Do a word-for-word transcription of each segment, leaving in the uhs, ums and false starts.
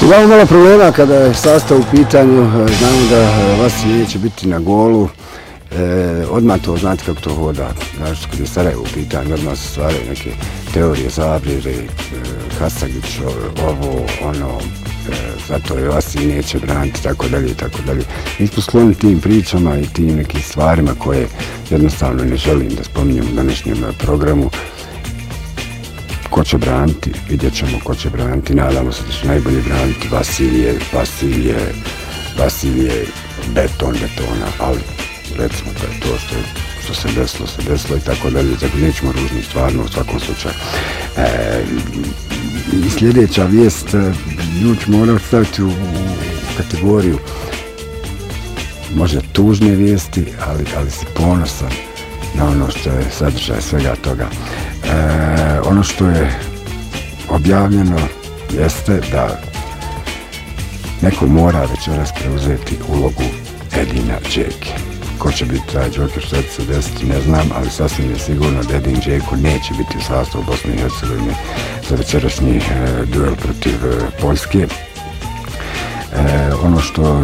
Imamo malo problema kada je sastav u pitanju, znamo da Vasilj neće biti na golu, e, odmah to znate kako to hoda, znači kad je Sarajevo u pitanju, odmah se stvaraju neke teorije zavjere, e, Hasagić, ovo, ono, e, zato je Vasilj neće braniti, tako dalje i tako dalje. Mi smo skloni tim pričama i tim nekim stvarima koje jednostavno ne želim da spominjem u današnjem programu. Ko će braniti, vidjet ćemo ko će braniti, nadamo se da će najbolje braniti. Vasilj je, Vasilj je, Vasilj je beton betona, ali recimo da je to što, je, što se desilo, se desilo i tako dalje, tako nećemo ružni stvarno u svakom slučaju. E, I sljedeća vijest, nju ću morat staviti u, u kategoriju možda tužne vijesti, ali, ali si ponosan na ono što je sadržaj svega toga. E, ono što je objavljeno jeste da neko mora večeras preuzeti ulogu Edina Džeke. Ko će biti taj Džoker, što će se desiti, ne znam, ali sasvim je sigurno da Edin Džeko neće biti u sastavu Bosne i Hercegovine za večerašnji e, duel protiv e, Poljske. E, ono što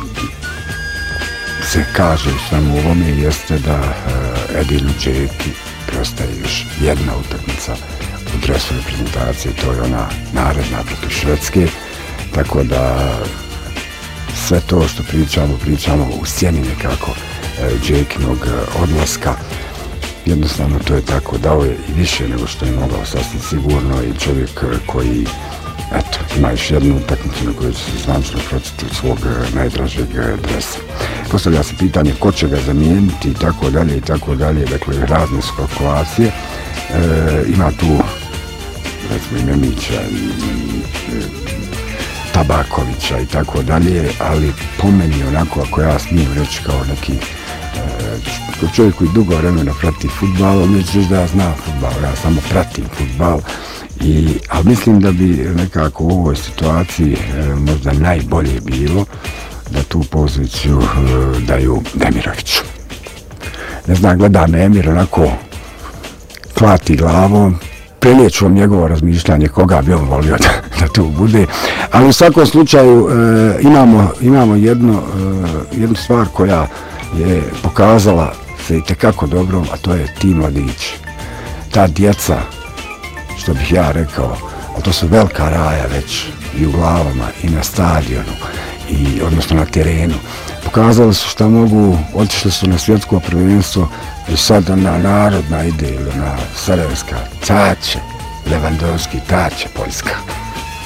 se kaže u svemu ovome jeste da uh, Edinu Džeki preostaje još jedna utakmica u dresu reprezentacije, to je ona naredna protiv Švedske, tako da sve to što pričamo, pričamo u sjeni nekako uh, Džekinog uh, odlaska. Jednostavno to je tako, dao je i više nego što je mogao, sasvim sigurno, i čovjek uh, koji eto, ima još jednu utakmicu na kojoj će se zvančno prociti od svog uh, najdražeg uh, dresa. Postavlja se pitanje ko će ga zamijeniti i tako dalje i tako dalje, dakle razne spekulacije. E, ima tu recimo i Memića i, i e, Tabakovića i tako dalje, ali po meni onako, ako ja smijem reći kao neki e, čovjek koji dugo vremena prati fudbal, on neće reći da ja znam fudbal, ja samo pratim fudbal. I, ali mislim da bi nekako u ovoj situaciji e, možda najbolje bilo da tu poziciju uh, daju Demiroviću. Ne znam, gleda me Emir onako klati glavom, prenijeću vam njegovo razmišljanje koga bi on volio da, da tu bude, ali u svakom slučaju uh, imamo, imamo jedno, uh, jednu stvar koja je pokazala se i tekako dobro, a to je ti mladići. Ta djeca, što bih ja rekao, a to su velika raja već i u glavama i na stadionu, i odnosno na terenu. Pokazali su šta mogu, otišli su na svjetsko prvenstvo i sada na narodna ide ili na sarajevska, taće Levandovski, taće Poljska.